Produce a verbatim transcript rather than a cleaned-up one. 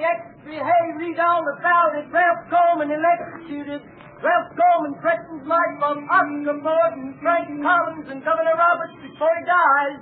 the extra hay, read all about it. Ralph Coleman electrocuted. Ralph Coleman threatens life of Oscar Gordon, Frank Collins, and Governor Roberts before he dies.